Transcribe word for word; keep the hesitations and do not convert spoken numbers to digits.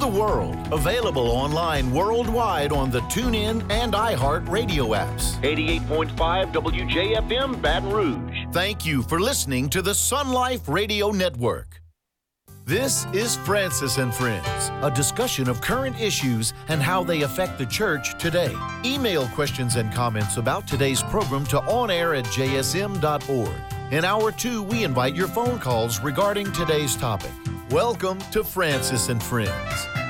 the world. Available online worldwide on the TuneIn and iHeart radio apps. eighty-eight point five W J F M Baton Rouge. Thank you for listening to the Sun Life Radio Network. This is Francis and Friends, a discussion of current issues and how they affect the church today. Email questions and comments about today's program to onair at j s m dot org. In hour two, we invite your phone calls regarding today's topic. Welcome to Francis and Friends.